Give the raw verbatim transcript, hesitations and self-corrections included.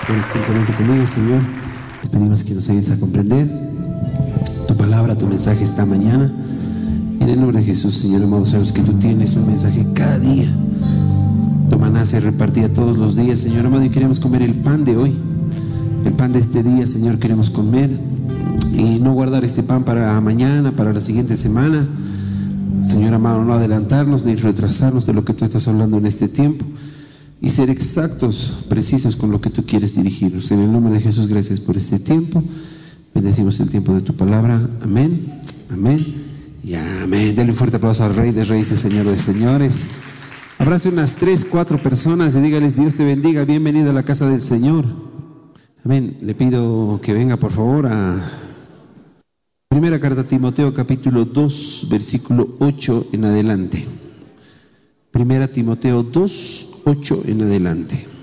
Ora juntamente conmigo, Señor. Te pedimos que nos ayudes a comprender tu palabra, tu mensaje esta mañana. En el nombre de Jesús, Señor amado, sabemos que tú tienes un mensaje cada día. Tu maná se repartía todos los días, Señor amado, y queremos comer el pan de hoy. El pan de este día, Señor, queremos comer y no guardar este pan para mañana, para la siguiente semana. Señor amado, no adelantarnos ni retrasarnos de lo que tú estás hablando en este tiempo y ser exactos, precisos con lo que tú quieres dirigirnos. En el nombre de Jesús, gracias por este tiempo. Bendecimos el tiempo de tu palabra. Amén, amén y amén. Denle un fuerte aplauso al Rey de Reyes y Señor de Señores. Abrace unas tres, cuatro personas y dígales: Dios te bendiga, bienvenido a la casa del Señor. Amén. Le pido que venga por favor a Primera carta a Timoteo, capítulo dos, versículo ocho en adelante. Primera Timoteo dos, ocho en adelante.